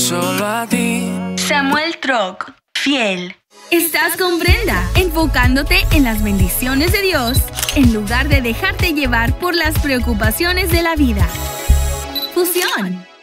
solo a ti. Samuel Troc, fiel. Estás con Brenda, enfocándote en las bendiciones de Dios en lugar de dejarte llevar por las preocupaciones de la vida. Fusión.